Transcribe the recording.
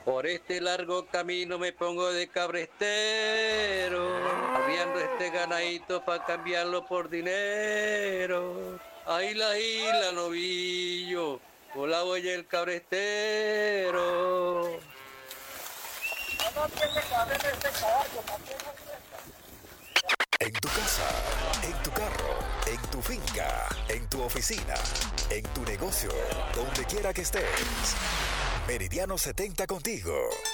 Por este largo camino me pongo de cabrestero, arriando este ganadito pa' cambiarlo por dinero. Ahí la novillo, con la huella el cabrestero. No tiene cabeza este caballo, también no tiene. En tu casa, en tu carro, en tu finca, en tu oficina, en tu negocio, donde quiera que estés. Meridiano 70 contigo.